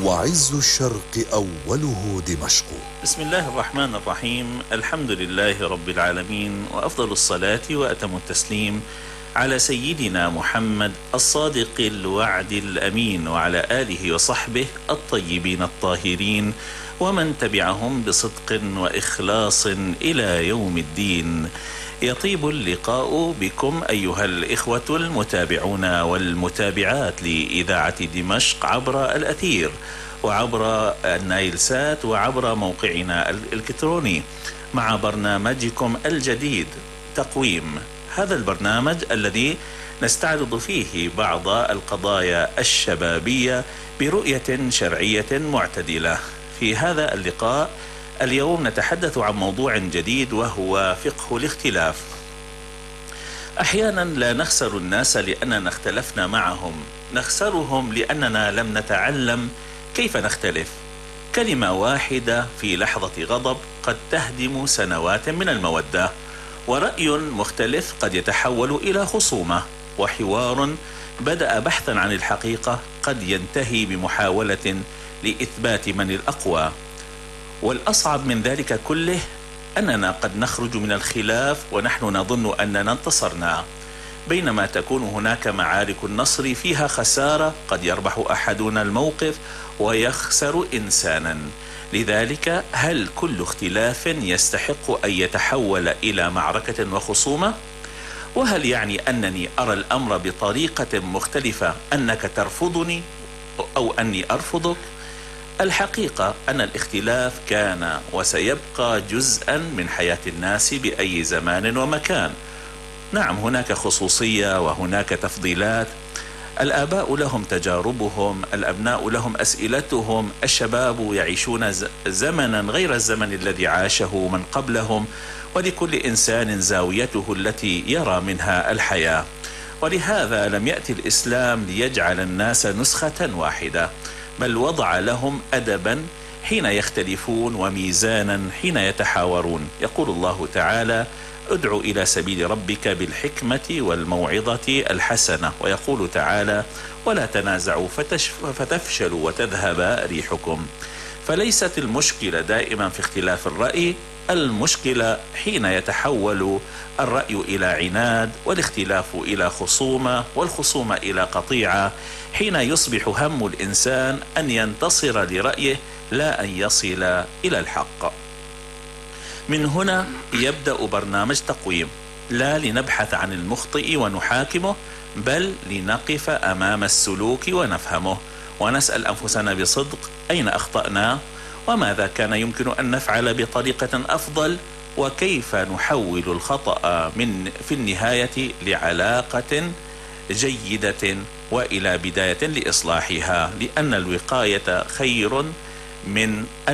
وعز الشرق أوله دمشق. بسم الله الرحمن الرحيم. الحمد لله رب العالمين، وأفضل الصلاة وأتم التسليم على سيدنا محمد الصادق الوعد الأمين، وعلى آله وصحبه الطيبين الطاهرين، ومن تبعهم بصدق وإخلاص إلى يوم الدين. يطيب اللقاء بكم أيها الإخوة المتابعون والمتابعات لإذاعة دمشق عبر الأثير وعبر النايل سات وعبر موقعنا الإلكتروني مع برنامجكم الجديد تقويم. هذا البرنامج الذي نستعرض فيه بعض القضايا الشبابية برؤية شرعية معتدلة. في هذا اللقاء اليوم نتحدث عن موضوع جديد، وهو فقه الاختلاف. أحيانا لا نخسر الناس لأننا اختلفنا معهم، نخسرهم لأننا لم نتعلم كيف نختلف. كلمة واحدة في لحظة غضب قد تهدم سنوات من المودة، ورأي مختلف قد يتحول إلى خصومة، وحوار بدأ بحثا عن الحقيقة قد ينتهي بمحاولة لإثبات من الأقوى. والأصعب من ذلك كله أننا قد نخرج من الخلاف ونحن نظن أننا انتصرنا، بينما تكون هناك معارك النصر فيها خسارة، قد يربح أحدنا الموقف ويخسر إنسانا. لذلك هل كل اختلاف يستحق أن يتحول إلى معركة وخصومة؟ وهل يعني أنني أرى الأمر بطريقة مختلفة أنك ترفضني أو أني أرفضك؟ الحقيقة أن الاختلاف كان وسيبقى جزءا من حياة الناس بأي زمان ومكان. نعم، هناك خصوصية وهناك تفضيلات، الآباء لهم تجاربهم، الأبناء لهم أسئلتهم، الشباب يعيشون زمنا غير الزمن الذي عاشه من قبلهم، ولكل إنسان زاويته التي يرى منها الحياة. ولهذا لم يأتي الإسلام ليجعل الناس نسخة واحدة، بل وضع لهم أدبا حين يختلفون وميزانا حين يتحاورون. يقول الله تعالى: ادع إلى سبيل ربك بالحكمة والموعظة الحسنة. ويقول تعالى: ولا تنازعوا فتفشلوا وتذهب ريحكم. فليست المشكلة دائما في اختلاف الرأي، المشكلة حين يتحول الرأي إلى عناد، والاختلاف إلى خصومة، والخصومة إلى قطيعة، حين يصبح هم الإنسان أن ينتصر لرأيه لا أن يصل إلى الحق. من هنا يبدأ برنامج تقويم، لا لنبحث عن المخطئ ونحاكمه، بل لنقف أمام السلوك ونفهمه، ونسأل أنفسنا بصدق أين أخطأنا، وماذا كان يمكن أن نفعل بطريقة أفضل، وكيف نحول الخطأ في النهاية لعلاقة جيدة وإلى بداية لإصلاحها، لأن الوقاية خير من